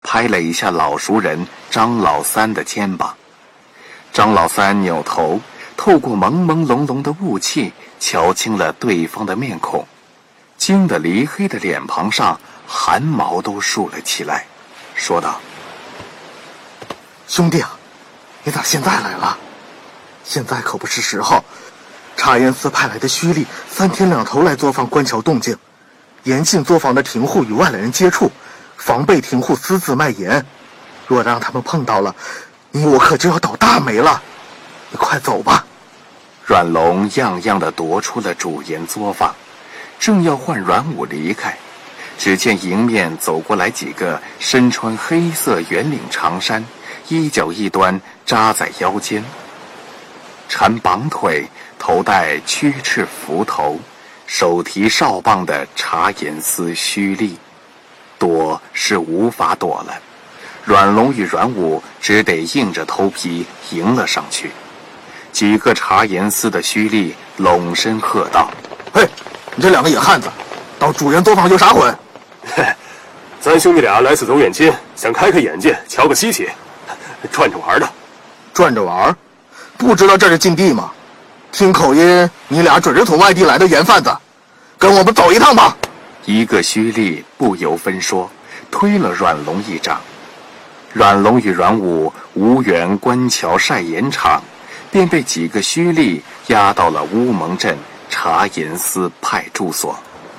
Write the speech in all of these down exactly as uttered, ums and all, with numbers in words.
拍了一下老熟人张老三的肩膀。张老三扭头，透过朦朦胧胧的雾气瞧清了对方的面孔，惊得黎黑的脸庞上汗毛都竖了起来，说道： 兄弟啊，你咋现在来了？现在可不是时候，茶颜司派来的胥吏三天两头来作坊观瞧动静，严禁作坊的庭户与外来人接触，防备庭户私自卖盐。若让他们碰到了，你我可就要倒大霉了。你快走吧。 阮龙样样的夺出了主盐作坊，正要唤阮武离开，只见迎面走过来几个身穿黑色圆领长衫，衣角一端扎在腰间，缠绑腿，头戴曲翅幞头，手提哨棒的茶颜司胥吏。躲是无法躲了，阮龙与阮武只得硬着头皮迎了上去。几个茶颜司的胥吏拢声喝道： 嘿，你这两个野汉子，到主人作坊有啥混？ 嘿，咱兄弟俩来此走远亲，想开开眼界，瞧个稀奇，转着玩的。 转着玩？不知道这是禁地吗？听口音，你俩准是从外地来的盐贩子，跟我们走一趟吧。 一个胥吏不由分说，推了阮龙一掌。阮龙与阮武无缘观瞧晒盐场，便被几个胥吏押到了乌蒙镇茶颜司派出所。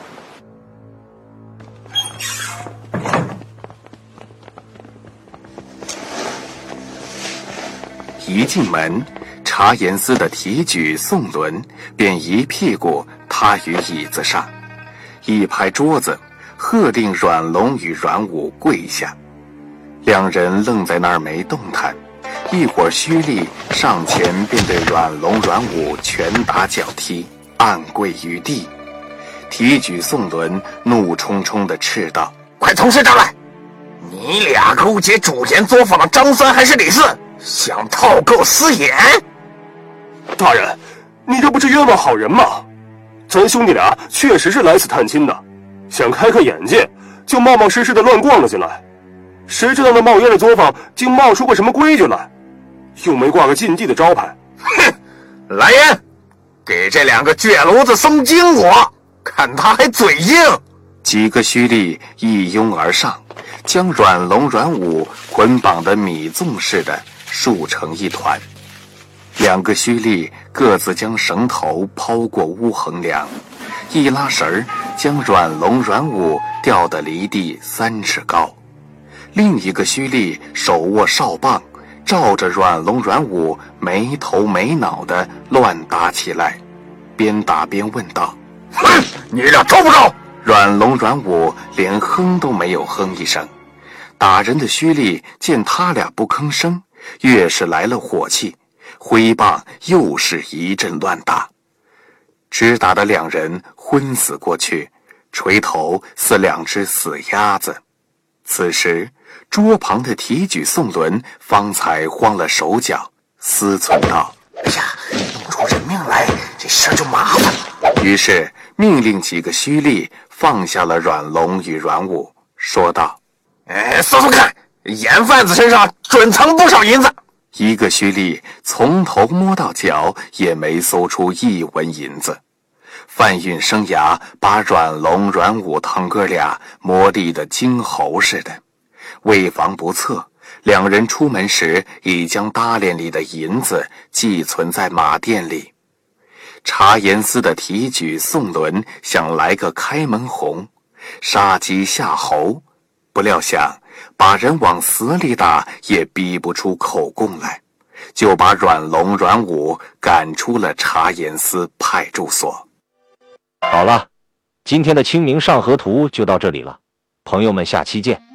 一进门，茶颜司的提举宋伦便一屁股趴于椅子上，一拍桌子，喝令阮龙与阮武跪下。两人愣在那儿没动弹，一会儿胥吏上前便对阮龙阮武拳打脚踢，按跪于地。提举宋伦怒冲冲地斥道： 快从实招来！你俩勾结主盐作坊的张三还是李四，想套购私盐？ 大人，你这不是冤枉好人吗？咱兄弟俩确实是来此探亲的，想开开眼界，就冒冒失失的乱逛了进来。谁知道那冒烟的作坊竟冒出个什么规矩来，又没挂个禁地的招牌。 哼！来人，给这两个倔炉子松筋我，看他还嘴硬。 几个胥吏一拥而上，将阮龙阮武捆绑得米粽似的竖成一团。两个胥吏各自将绳头抛过屋横梁，一拉绳儿，将阮龙阮武吊得离地三尺高。另一个胥吏手握哨棒，照着阮龙阮武没头没脑的乱打起来，边打边问道： 哼，你俩招不招？ 阮龙阮武连哼都没有哼一声。打人的胥吏见他俩不吭声，越是来了火气，挥棒又是一阵乱打，只打得两人昏死过去，垂头似两只死鸭子。此时桌旁的提举宋伦方才慌了手脚，思忖道： 哎呀，弄出人命来，这事儿就麻烦了。 于是命令几个胥吏放下了阮龙与阮武，说道： 哎，搜搜看，盐贩子身上准藏不少银子。 一个胥吏从头摸到脚，也没搜出一文银子。贩运生涯把阮龙阮武堂哥俩磨砺得金猴似的，为防不测，两人出门时已将搭链里的银子寄存在马店里。茶颜司的提举宋伦想来个开门红，杀鸡吓猴，不料想把人往死里打也逼不出口供来，就把阮龙阮武赶出了茶颜司派出所。 好了，今天的清明上河图就到这里了，朋友们下期见。